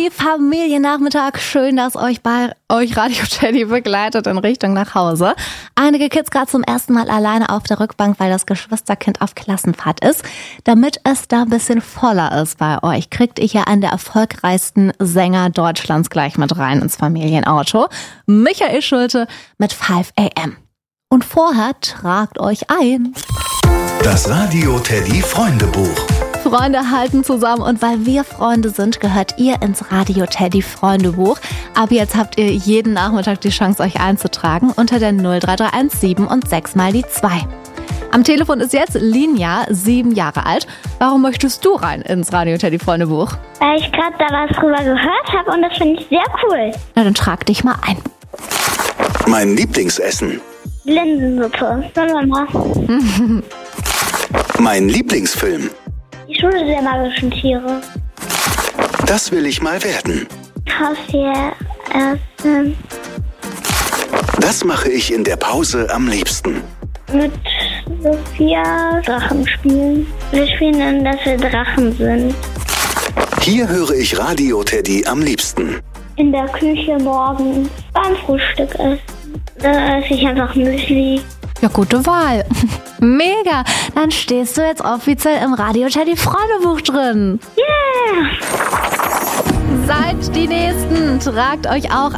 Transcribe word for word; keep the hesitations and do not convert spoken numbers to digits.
Teddy, Familiennachmittag. Schön, dass euch bei euch Radio Teddy begleitet in Richtung nach Hause. Einige Kids gerade zum ersten Mal alleine auf der Rückbank, weil das Geschwisterkind auf Klassenfahrt ist. Damit es da ein bisschen voller ist bei euch, kriegt ihr hier einen der erfolgreichsten Sänger Deutschlands gleich mit rein ins Familienauto. Michael Schulte mit five a m. Und vorher tragt euch ein. Das Radio Teddy Freundebuch. Freunde halten zusammen und weil wir Freunde sind, gehört ihr ins Radio Teddy Freundebuch. Ab jetzt habt ihr jeden Nachmittag die Chance, euch einzutragen unter der null drei drei eins sieben und sechs mal die zwei. Am Telefon ist jetzt Linja, sieben Jahre alt. Warum möchtest du rein ins Radio Teddy Freundebuch? Weil ich gerade da was drüber gehört habe und das finde ich sehr cool. Na, dann trag dich mal ein. Mein Lieblingsessen. Linsensuppe. Sollen wir mal? Mein Lieblingsfilm. Die Schule der magischen Tiere. Das will ich mal werden. Haustier essen. Das mache ich in der Pause am liebsten. Mit Sophia Drachen spielen. Wir spielen dann, dass wir Drachen sind. Hier höre ich Radio Teddy am liebsten. In der Küche morgens beim Frühstück essen. Da esse ich einfach Müsli. Ja, gute Wahl. Mega. Dann stehst du jetzt offiziell im Radio Teddy Freundebuch drin. Yeah! Seid die Nächsten. Tragt euch auch